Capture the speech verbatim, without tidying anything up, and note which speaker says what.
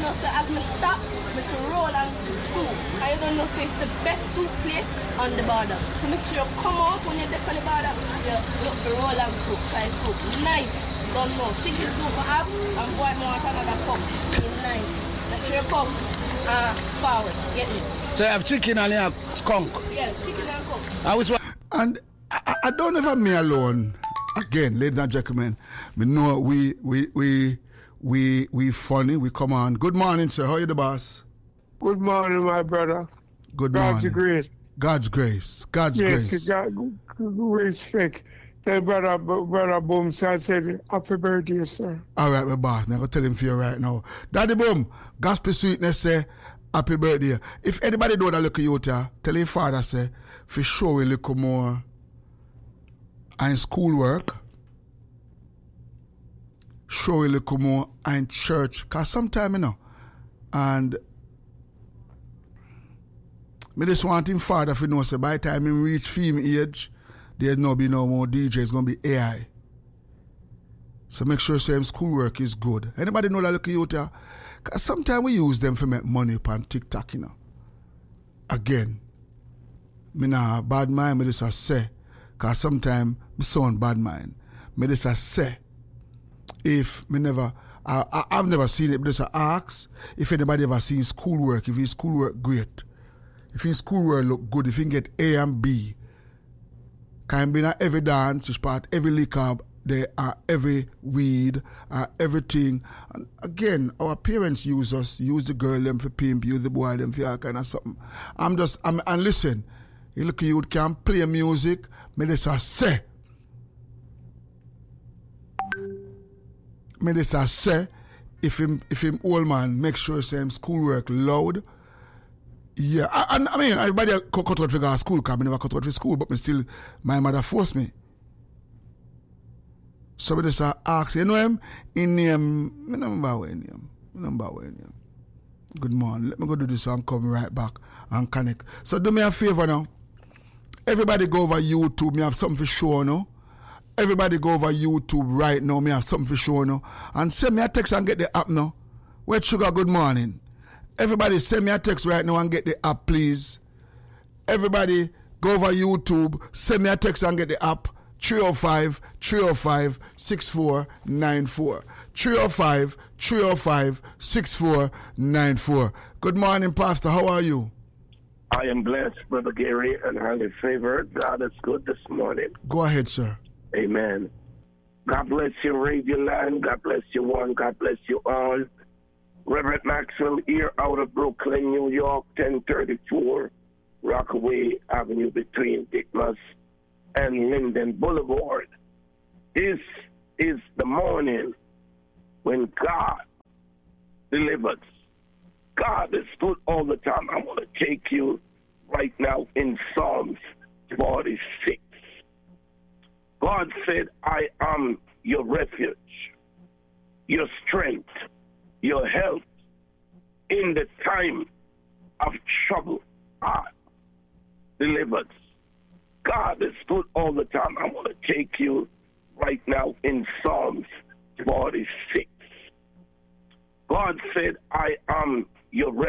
Speaker 1: know, so as me stop, me say Roland soup. And you don't know, so it's the best soup place on the border. So make sure you come out when you're there on the border, you look for Roland soup, Thai soup. Nice. Don't know. Chicken soup I have, and boy, I want another cup. It's nice. Make sure you come uh, forward. Get me.
Speaker 2: So you have chicken and you have skunk?
Speaker 1: Yeah, chicken and skunk.
Speaker 2: I was and I, I don't know if I'm me alone. Again, ladies and gentlemen, we know we we we we we funny. We come on. Good morning, sir. How are you, the boss?
Speaker 3: Good morning, my brother.
Speaker 2: Good
Speaker 3: God's
Speaker 2: morning.
Speaker 3: grace.
Speaker 2: God's grace. God's
Speaker 3: yes,
Speaker 2: grace.
Speaker 3: Yes, God, respect. Tell brother, brother Boom, so I said, happy birthday, sir.
Speaker 2: All right, my boss. I'm going to tell him for you right now. Daddy Boom, gospel sweetness say, happy birthday. If anybody know that look at you, tell your father say, for sure we look more in schoolwork, show we look more in church. Because sometimes, you know, and me just want him father to know, say, by the time he reach film age, there's no be no more D J, it's going to be A I. So make sure same schoolwork is good. Anybody know that look at you? Because sometimes we use them for make money upon TikTok, you know. Again, me nah bad mind, me just a say. Because sometimes me sound bad mind. Me just a say. If me never, I, I, I've never seen it, but just a ask if anybody ever seen schoolwork, if his schoolwork great. If his schoolwork look good, if he get A and B. Can be not every dance, it's part every liquor, there are every weed, uh, everything. And again, our parents use us, use the girl them for pimp, use the boy them for all kind of something. I'm just, I'm, and listen, you look at you can play music, me this a say. Me this a say, if him, if him old man, make sure say him schoolwork loud. Yeah, I, I mean, everybody cut out for school, because I never cut out for school, but me still, my mother forced me. So I just ask, you know him? In name, I don't know what name. I don't know what name. Good morning. Let me go do this and come right back and connect. So do me a favor now. Everybody go over YouTube, me have something for show now. Everybody go over YouTube right now, me have something for show now. And send me a text and get the app now. Wet Sugar, good morning. Everybody send me a text right now and get the app, please. Everybody go over YouTube, send me a text and get the app. three oh five, three oh five, six four nine four. three oh five, three oh five, six four nine four. Good morning, Pastor. How are you?
Speaker 4: I am blessed, Brother Gary, and highly favored. God is good this morning.
Speaker 2: Go ahead, sir.
Speaker 4: Amen. God bless you, Radio Land. God bless you, one. God bless you all. Reverend Maxwell here out of Brooklyn, New York, ten thirty-four Rockaway Avenue between Dickmas and Linden Boulevard. This is the morning when God delivers. God is good all the time. I want to take you right now in Psalms forty-six. God said, I am your refuge, your strength, your help in the time of trouble. God delivers. God is good all the time. I want to take you right now in Psalms forty-six. God said, I am your refuge.